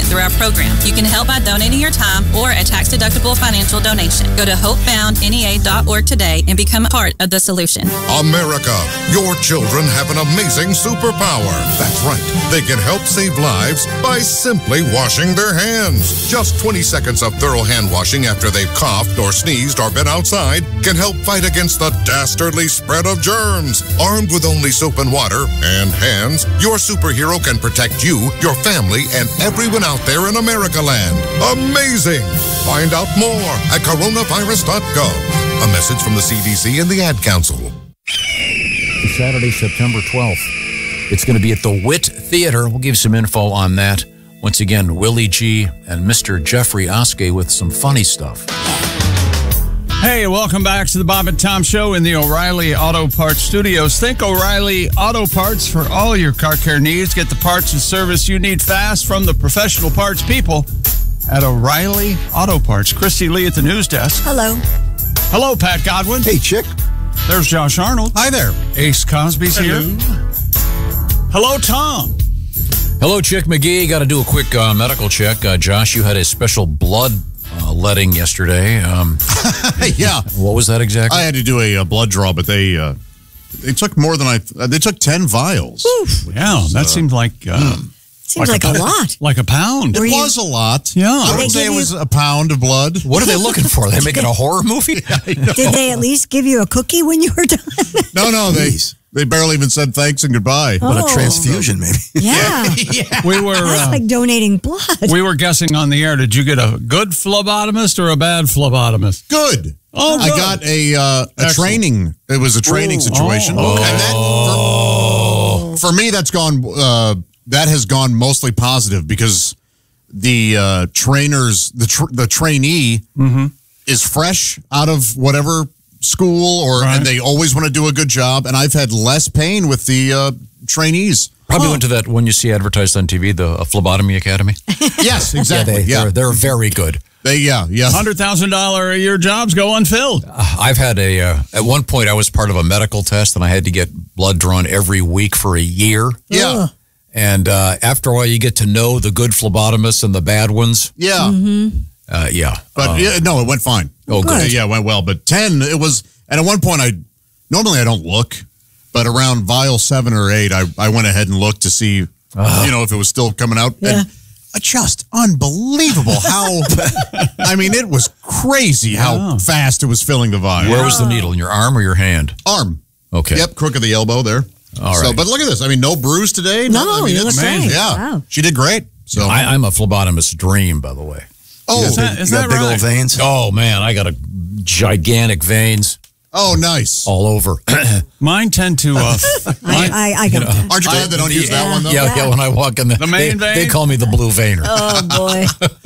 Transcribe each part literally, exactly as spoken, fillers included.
through our program. You can help by donating your time or a tax-deductible financial donation. Go to hope found N E A dot org today and become a part of the solution. America, your children have an amazing superpower. That's right. They can help save lives by simply washing their hands. Just twenty seconds of thorough hand washing after they've coughed or sneezed or been outside can help fight against the dastardly spread of germs. Armed with only soap and water and hands, your superhero can protect you, your family, and everyone out there in America land. Amazing! Find out more at coronavirus dot gov. A message from the C D C and the Ad Council. Saturday, September twelfth. It's going to be at the Witt Theater. We'll give some info on that. Once again, Willie G. and Mister Jeffrey Oskey with some funny stuff. Hey, welcome back to the Bob and Tom Show in the O'Reilly Auto Parts Studios. Think O'Reilly Auto Parts for all your car care needs. Get the parts and service you need fast from the professional parts people at O'Reilly Auto Parts. Christy Lee at the news desk. Hello. Hello, Pat Godwin. Hey, Chick. There's Josh Arnold. Hi there. Ace Cosby's Hello. here. Hello, Tom. Hello, Chick McGee. Got to do a quick uh, medical check. Uh, Josh, you had a special blood uh, letting yesterday. Um, yeah. What was that exactly? I had to do a, uh blood draw, but they uh, they took more than I. Uh, they took ten vials. Yeah, that uh, seemed like uh, Seems like, like a, lot. like a pound. It Were you- was a lot. Yeah. I Did they would say give it you- was a pound of blood. What are they looking for? They making a horror movie? Did they at least give you a cookie when you were done? No, no, they they barely even said thanks and goodbye. What a transfusion, maybe. Yeah. We were That's uh, like donating blood. we were guessing on the air. Did you get a good phlebotomist or a bad phlebotomist? Good. Oh, I good. got a uh, a Excellent. training. It was a training Ooh. situation, Oh. and that for, for me that's gone. Uh, that has gone mostly positive because the uh, trainers, the tr- the trainee, is fresh out of whatever school, or Right. and they always want to do a good job. And I've had less pain with the uh, trainees. Probably went to that one you see advertised on T V, the uh, Phlebotomy Academy. Yes, exactly. Yeah, they, Yeah, They're, they're very good. they yeah yeah. one hundred thousand dollars a year jobs go unfilled. I've had a, uh, at one point I was part of a medical test and I had to get blood drawn every week for a year. Yeah. And uh, after a while you get to know the good phlebotomists and the bad ones. Yeah. Uh, yeah. But Uh, yeah, no, it went fine. Oh, good. Yeah, it went well. But ten, it was, and at one point, I normally I don't look, but around vial seven or eight, I, I went ahead and looked to see, you know, if it was still coming out. Yeah. And just unbelievable how, I mean, it was crazy how Yeah. fast it was filling the vial. Where was the needle? In your arm or your hand? Arm. Okay. Yep, crook of the elbow there. All So, right. but look at this. I mean, no bruise today. No, I mean, you it's look great. Yeah, Wow. she did great. So, I, I'm a phlebotomist's dream, by the way. oh, Is that, is You that got big right? old veins. Oh, man, I got a gigantic veins oh, nice. all over. Mine tend to. Uh, I, I, I got that. Aren't you glad they don't use that one though? yeah, yeah, when I walk in the, The main they, vein? they call me the blue veiner. Oh, boy.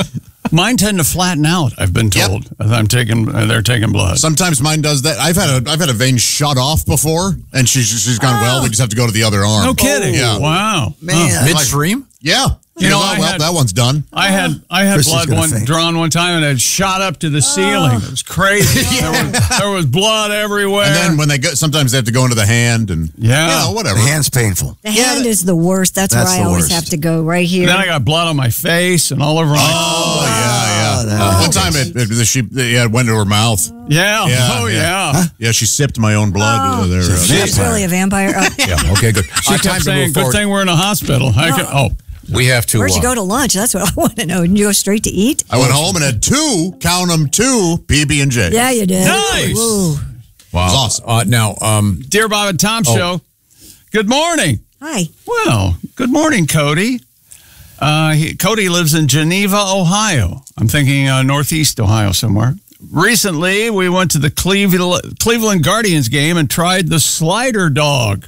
mine tend to flatten out. I've been Yep. told as I'm taking. Uh, they're taking blood. Sometimes mine does that. I've had a I've had a vein shut off before, and she's she's gone well. We just have to go to the other arm. No kidding. Yeah. Wow. Man. Midstream? Yeah. You know, oh, I well, had- that one's done. I had I had Chris is blood gonna one faint. drawn one time and it shot up to the ceiling. It was crazy. there, was, there was blood everywhere. And then when they go, sometimes they have to go into the hand, and Yeah. you know, whatever. The hand's painful. The Yeah, hand that- is the worst. That's, That's where I the always worst. have to go, right here. then I got blood on my face and all over my. Oh yeah, yeah. Oh, One time it, it she yeah it went to her mouth. Yeah. Yeah, Oh yeah. yeah. Yeah, she sipped my own blood. uh, there. uh, She's really a vampire. Oh. Yeah, okay, good. She Uh, kept saying, "Good thing we're in a hospital." I could, oh, We have to. Where'd you uh, go to lunch? That's what I want to know. Did you go straight to eat? I went home and had two, count them, two P B and J. Yeah, you did. Nice. Ooh. Wow. It's awesome. Uh, now, um, dear Bob and Tom Oh. show. Good morning. Hi. Well, good morning, Cody. Uh, he, Cody lives in Geneva, Ohio. I'm thinking uh, Northeast Ohio somewhere. Recently, we went to the Cleveland, Cleveland Guardians game and tried the slider dog.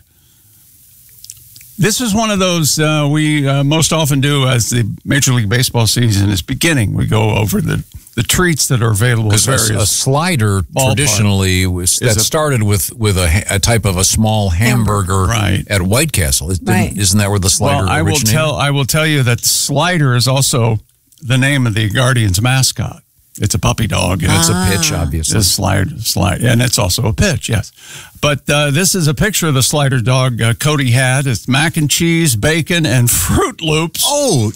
This is one of those uh, we uh, most often do as the Major League Baseball season is beginning. We go over the, the treats that are available at because a, a various. slider ballpark traditionally was that a- started with with a, ha- a type of a small hamburger Right. at White Castle. It didn't- Right. Isn't that where the slider Well, I will originated? tell. I will tell you that the slider is also the name of the Guardians mascot. It's a puppy dog. And It's it's a pitch, obviously. a slide, slide, and it's also a pitch. Yes, but uh, this is a picture of the slider dog uh, Cody had. It's mac and cheese, bacon, and Fruit Loops. Oh,